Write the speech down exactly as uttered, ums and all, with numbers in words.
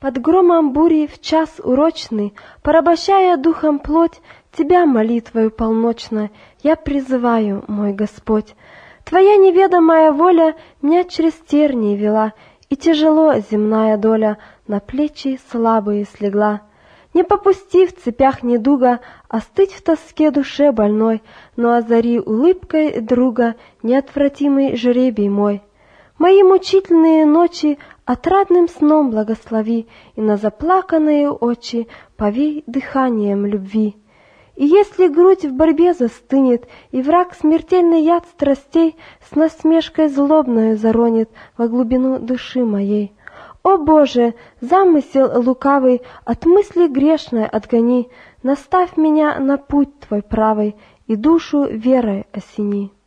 Под громом бури в час урочный, порабощая духом плоть, Тебя молитвою полночно я призываю, мой Господь. Твоя неведомая воля меня через тернии вела, И тяжело земная доля на плечи слабые слегла. Не попусти в цепях недуга остыть в тоске душе больной, Но озари улыбкой друга неотвратимый жребий мой. Мои мучительные ночи отрадным сном благослови, И на заплаканные очи повей дыханием любви. И если грудь в борьбе застынет, И враг смертельный яд страстей С насмешкой злобною заронит во глубину души моей, О Боже, замысел лукавый от мысли грешной отгони, Наставь меня на путь Твой правый И душу верой осени.